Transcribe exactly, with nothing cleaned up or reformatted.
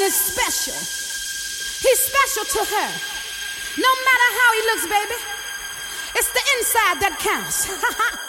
is special. He's special to her. No matter how he looks, baby, it's the inside that counts.